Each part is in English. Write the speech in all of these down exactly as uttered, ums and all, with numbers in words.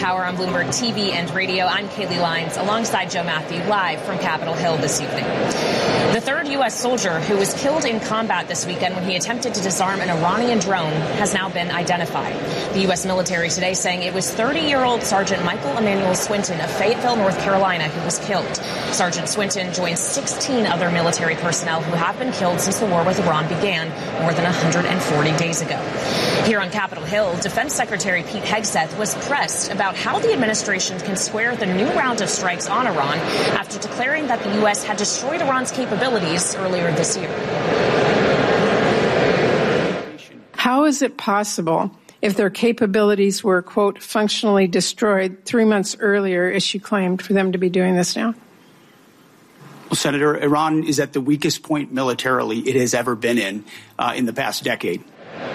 Power on Bloomberg T V and radio. I'm Kaylee Lyons alongside Joe Matthew live from Capitol Hill this evening. The third U S soldier who was killed in combat this weekend when he attempted to disarm an Iranian drone has now been identified. The U S military today saying it was thirty-year-old Sergeant Michael Emmanuel Swinton of Fayetteville, North Carolina, who was killed. Sergeant Swinton joins sixteen other military personnel who have been killed since the war with Iran began more than one hundred forty days ago. Here on Capitol Hill, Defense Secretary Pete Hegseth was pressed about how the administration can square the new round of strikes on Iran after declaring that the U S had destroyed Iran's capabilities earlier this year. How is it possible, if their capabilities were, quote, functionally destroyed three months earlier, as she claimed, for them to be doing this now? Well, Senator, Iran is at the weakest point militarily it has ever been in uh, in the past decade.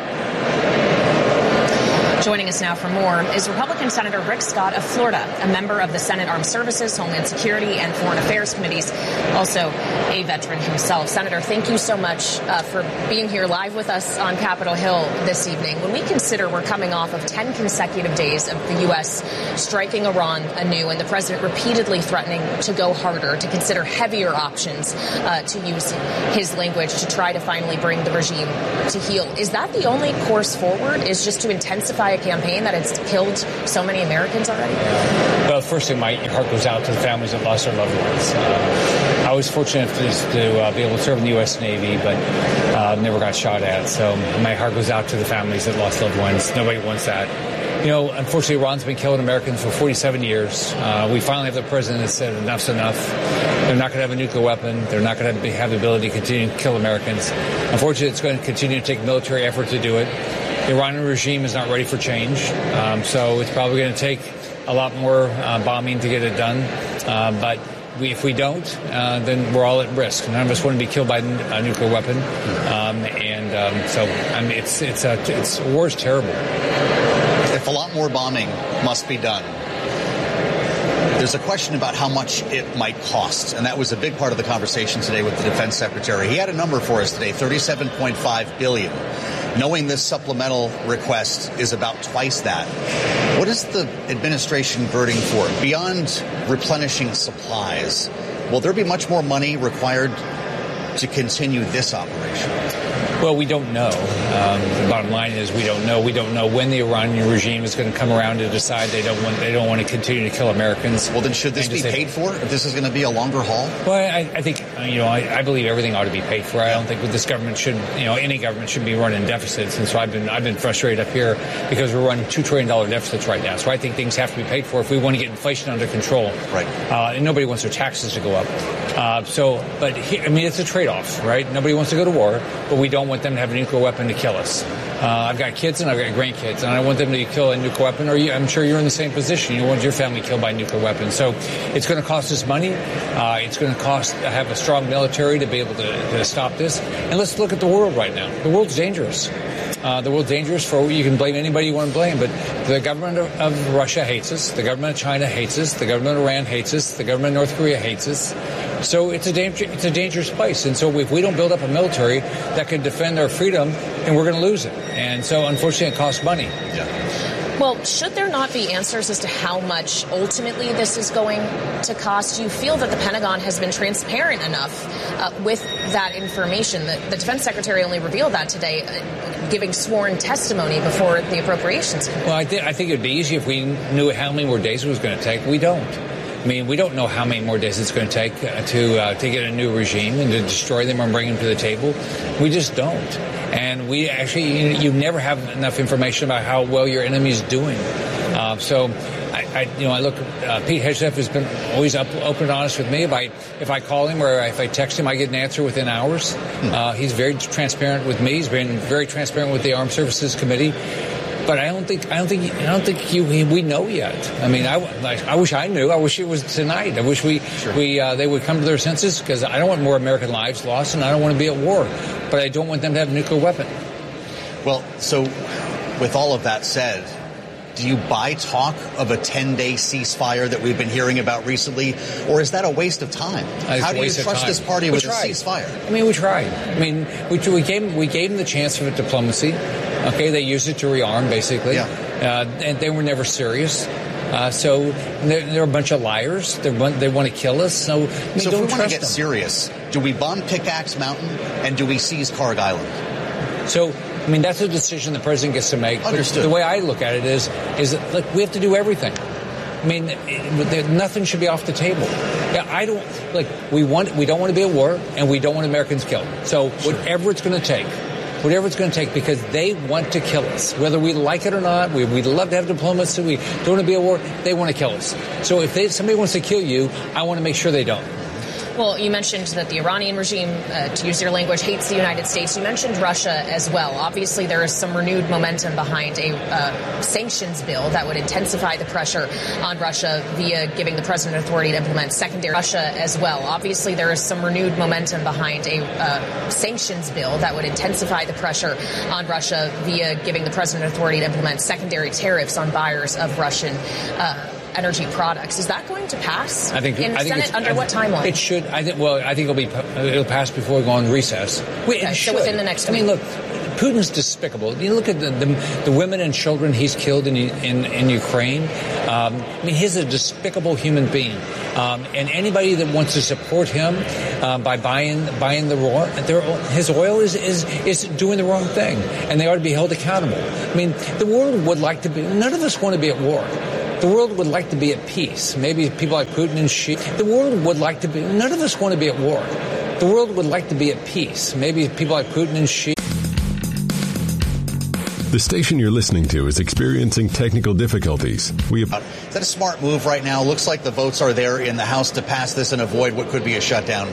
Joining us now for more is Republican Senator Rick Scott of Florida, a member of the Senate Armed Services, Homeland Security, and Foreign Affairs Committees, also a veteran himself. Senator, thank you so much uh, for being here live with us on Capitol Hill this evening. When we consider we're coming off of ten consecutive days of the U S striking Iran anew and the president repeatedly threatening to go harder, to consider heavier options, uh, to use his language to try to finally bring the regime to heel, is that the only course forward, is just to intensify a campaign that has killed so many Americans already? Well, first thing, my heart goes out to the families that lost their loved ones. Uh, I was fortunate to, to uh, be able to serve in the U S Navy, but uh, never got shot at. So my heart goes out to the families that lost loved ones. Nobody wants that. You know, unfortunately, Iran's been killing Americans for forty-seven years. Uh, we finally have the president that said enough's enough. They're not going to have a nuclear weapon. They're not going to have the ability to continue to kill Americans. Unfortunately, it's going to continue to take military effort to do it. The Iranian regime is not ready for change, um, so it's probably going to take a lot more uh, bombing to get it done. Uh, but we, if we don't, uh, then we're all at risk. None of us want to be killed by a nuclear weapon, um, and um, so I mean, it's it's a it's war is terrible. If a lot more bombing must be done, there's a question about how much it might cost, and that was a big part of the conversation today with the defense secretary. He had a number for us today, thirty-seven point five billion dollars. Knowing this supplemental request is about twice that, what is the administration girding for? Beyond replenishing supplies, will there be much more money required to continue this operation? Well, we don't know. Um, the bottom line is we don't know. We don't know when the Iranian regime is going to come around to decide they don't want they don't want to continue to kill Americans. Well, then should this be paid for? If this is going to be a longer haul? Well, I, I think you know I, I believe everything ought to be paid for. I don't think this government should you know any government should be running deficits. And so I've been I've been frustrated up here because we're running two trillion dollar deficits right now. So I think things have to be paid for if we want to get inflation under control. Right. Uh, and nobody wants their taxes to go up. Uh, so, but he, I mean, it's a trade-off, right? Nobody wants to go to war, but we don't want them to have a nuclear weapon to kill us. Uh, I've got kids and I've got grandkids, and I don't want them to kill a nuclear weapon, or you, I'm sure you're in the same position. You want your family killed by a nuclear weapon. So it's going to cost us money. Uh, it's going to cost to have a strong military to be able to, to stop this. And let's look at the world right now. The world's dangerous. Uh, the world's dangerous for, you can blame anybody you want to blame, but the government of, of Russia hates us. The government of China hates us. The government of Iran hates us. The government of North Korea hates us. So it's a danger, it's a dangerous place. And so if we don't build up a military that can defend our freedom, then we're going to lose it. And so unfortunately it costs money. Yeah. Well, should there not be answers as to how much ultimately this is going to cost? Do you feel that the Pentagon has been transparent enough uh, with that information? The, the defense secretary only revealed that today, uh, giving sworn testimony before the appropriations committee. Well, I, th- I think it would be easy if we knew how many more days it was going to take. We don't. I mean, we don't know how many more days it's going to take uh, to uh, to get a new regime and to destroy them and bring them to the table. We just don't. And we actually, you, you never have enough information about how well your enemy is doing. Uh, so, I, I, you know, I look. Uh, Pete Hegseth has been always up, open and honest with me. If I if I call him or if I text him, I get an answer within hours. Uh, he's very transparent with me. He's been very transparent with the Armed Services Committee. But I don't think I don't think I don't think you, we know yet. I mean, I, I wish I knew. I wish it was tonight. I wish we sure. we uh, they would come to their senses, because I don't want more American lives lost, and I don't want to be at war. But I don't want them to have a nuclear weapon. Well, so with all of that said, do you buy talk of a ten-day ceasefire that we've been hearing about recently, or is that a waste of time? How do you trust this party with a ceasefire? I mean, we tried. I mean, we, we gave we gave them the chance for diplomacy. Okay, they used it to rearm, basically. Yeah. Uh, and they were never serious. Uh, so they're, they're a bunch of liars. They're, they want to kill us. So, I mean, so don't if we want to get them. serious, do we bomb Pickaxe Mountain and do we seize Karg Island? So, I mean, that's a decision the president gets to make. Understood. But the way I look at it is, is that, look, we have to do everything. I mean, it, nothing should be off the table. Yeah, I don't like. We want. We don't want to be at war, and we don't want Americans killed. So whatever it's going to take, whatever it's going to take, because they want to kill us, whether we like it or not. We, we'd love to have diplomacy. We don't want to be at war. They want to kill us. So if they, somebody wants to kill you, I want to make sure they don't. Well, you mentioned that the Iranian regime, uh, to use your language, hates the United States. You mentioned Russia as well. Obviously, there is some renewed momentum behind a uh, sanctions bill that would intensify the pressure on Russia via giving the president authority to implement secondary Russia as well. Obviously, there is some renewed momentum behind a uh, sanctions bill that would intensify the pressure on Russia via giving the president authority to implement secondary tariffs on buyers of Russian uh energy products. Is that going to pass I think, in the I think Senate? Under what timeline? It should. I think. Well, I think it'll be. It'll pass before we go on recess. Wait, okay, it so should. within the next I week. mean, look, Putin's despicable. You look at the the, the women and children he's killed in in, in Ukraine. Um, I mean, he's a despicable human being. Um, and anybody that wants to support him uh, by buying buying the raw, their, his oil is, is is doing the wrong thing, and they ought to be held accountable. I mean, the world would like to be. None of us want to be at war. The world would like to be at peace. Maybe people like Putin and Xi. The world would like to be. None of us want to be at war. The world would like to be at peace. Maybe people like Putin and Xi. The station you're listening to is experiencing technical difficulties. We have... Is that a smart move right now? Looks like the votes are there in the House to pass this and avoid what could be a shutdown.